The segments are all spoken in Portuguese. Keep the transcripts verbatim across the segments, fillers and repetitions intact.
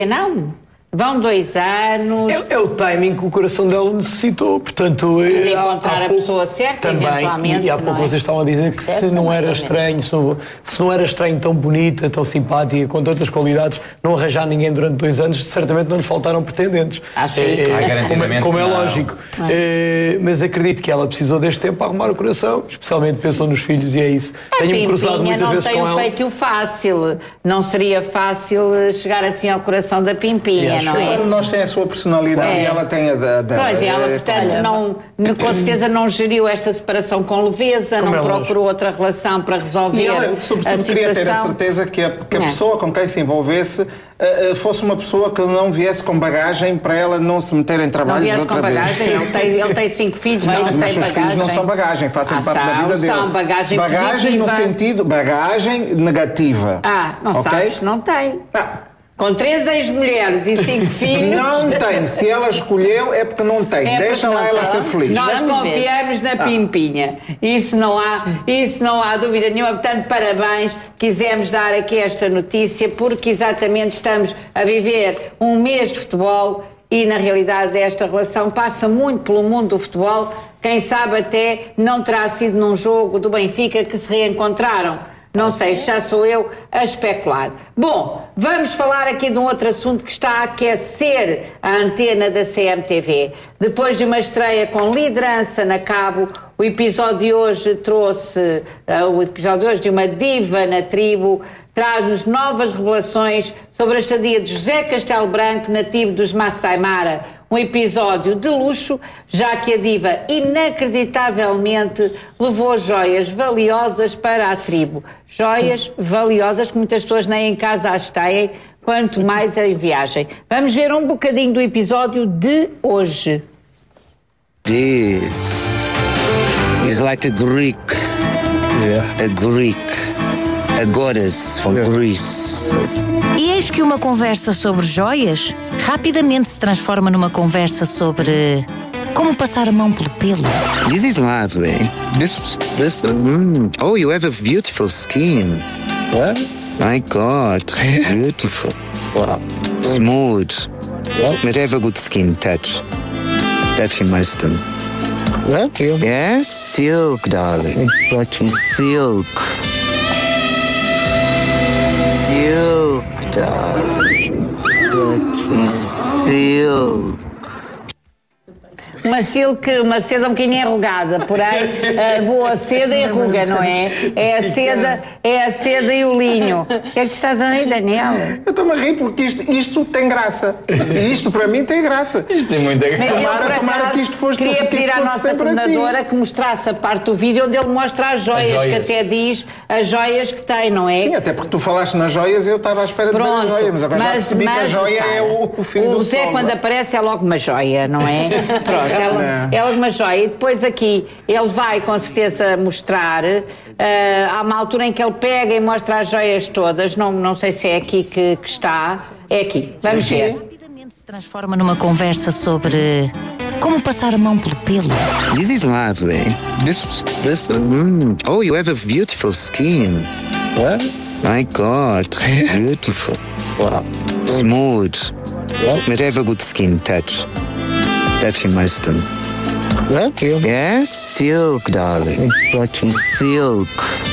Não, vão dois anos. É, é o timing que o coração dela necessitou, portanto... De encontrar a pessoa certa, também, eventualmente. E há pouco é? vocês estavam a dizer que certo, se não era estranho, se não, se não era estranho, tão bonita, tão simpática, com tantas qualidades, não arranjar ninguém durante dois anos, certamente não lhes faltaram pretendentes. Acho é, que é, como, é, como é lógico. É, mas acredito que ela precisou deste tempo para arrumar o coração, especialmente pensou nos filhos e é isso. Tenho-me cruzado muitas vezes com ela. Não tem um feito fácil. Não seria fácil chegar assim ao coração da Pimpinha, não é? Nós temos a sua personalidade é. e ela tem a da... da pois, e ela, portanto, é, não, com certeza não geriu esta separação com leveza, como não é procurou outra relação para resolver. E ela, sobretudo, queria ter a certeza que a, que a pessoa com quem se envolvesse uh, fosse uma pessoa que não viesse com bagagem para ela não se meter em trabalhos não outra com vez. Bagagem. Ele, tem, ele tem cinco filhos, não, não mas tem os seus bagagem. filhos não são bagagem, fazem ah, parte são, da vida dele. São bagagem Bagagem positiva. no sentido, bagagem negativa. Ah, não okay? sabes, não tem. Ah. Com três ex-mulheres e cinco filhos... Não tem. Se ela escolheu, é porque não tem. É Deixa lá ela ser feliz. Nós Vamos confiamos ver. na Pimpinha. Ah. Isso, não há, isso não há dúvida nenhuma. Portanto, parabéns. Quisemos dar aqui esta notícia porque exatamente estamos a viver um mês de futebol e, na realidade, esta relação passa muito pelo mundo do futebol. Quem sabe até não terá sido num jogo do Benfica que se reencontraram. Não sei, já sou eu a especular. Bom, vamos falar aqui de um outro assunto que está a aquecer a antena da C M T V. Depois de uma estreia com liderança na Cabo, o episódio de hoje trouxe, uh, o episódio de hoje de uma diva na tribo, traz-nos novas revelações sobre a estadia de José Castelo Branco, nativo dos Masai Mara. Um episódio de luxo, já que a diva inacreditavelmente levou joias valiosas para a tribo. Joias valiosas que muitas pessoas nem em casa as têm, quanto mais em viagem. Vamos ver um bocadinho do episódio de hoje. This is like a Greek, yeah. a Greek, a goddess from yeah. Greece. E eis que uma conversa sobre joias rapidamente se transforma numa conversa sobre como passar a mão pelo pelo. This is lovely. This, this, mm. Oh, you have a beautiful skin. What? My God, beautiful. Wow. Smooth. What? But have a good skin touch. Touching my skin. What? Yes, silk, darling. Silk. Silk, darling. Silk. Uma silk, uma seda um bocadinho enrugada, porém a boa seda e ruga, não é? É a seda, é a seda e o linho. O que é que tu estás a rir, Daniel? Eu estou-me a rir porque isto, isto tem graça. E isto para mim tem graça. Isto tem muita graça. Tomara, tomara que isto fosse Queria pedir fosse à nossa coordenadora assim. que mostrasse a parte do vídeo onde ele mostra as joias, as joias, que até diz as joias que tem, não é? Sim, até porque tu falaste nas joias e eu estava à espera Pronto, de ver as joias, mas agora mas, já percebi mas, que a joia para. é o, o fim o do O Zé, sol, quando não? aparece, é logo uma joia, não é? Pronto. Ela, ela é uma joia. E depois aqui ele vai com certeza mostrar. Uh, há uma altura em que ele pega e mostra as joias todas. Não, não sei se é aqui que, que está. É aqui. Vamos Sim. ver. Rapidamente se transforma numa conversa sobre como passar a mão pelo pelo. This is lovely. This, this. Mm. Oh, you have a beautiful skin. What? My God, beautiful. Wow. Smooth. What? But have a good skin touch. Touching my skin. What? Yes, silk, darling. Silk.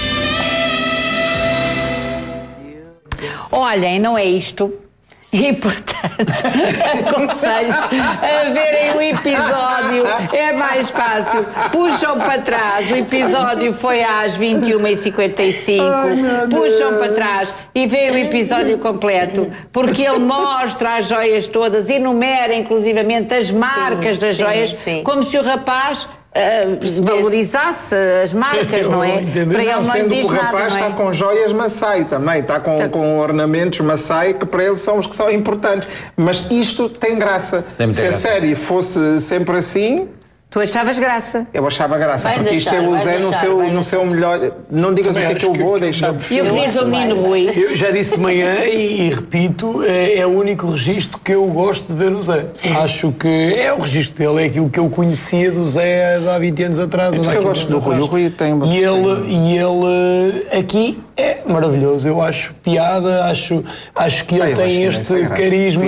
Olhem, não é isto. E, portanto, aconselho a verem o episódio, é mais fácil. Puxam para trás, o episódio foi às vinte e uma e cinquenta e cinco. Ai, puxam para trás e veem o episódio completo, porque ele mostra as joias todas, enumera inclusivamente as marcas sim, das sim, joias, sim. como se o rapaz Uh, valorizasse as marcas, não é? Para ele não, não sendo diz que o rapaz nada, está é? com joias Maasai também, está com, tá. com ornamentos Maasai que para ele são os que são importantes. Mas isto tem graça. Tem Se a graça. série fosse sempre assim, Tu achavas graça? Eu achava graça, Vais porque isto achar, é o vais Zé no achar, seu, vais no seu melhor... Não digas o que é que eu que- vou que- deixar de E o ser. que diz o menino Rui? Eu já disse de manhã e, e repito, é, é o único registro que eu gosto de ver o Zé. Acho que é o registro dele, é aquilo que eu conhecia do Zé há vinte anos atrás. É ou porque há eu quinze gosto do anos Rui. atrás. O Rui tem... E ele, e ele aqui é maravilhoso. Eu acho piada, acho, acho que ele Ah, eu acho tem que este tem graça. carisma.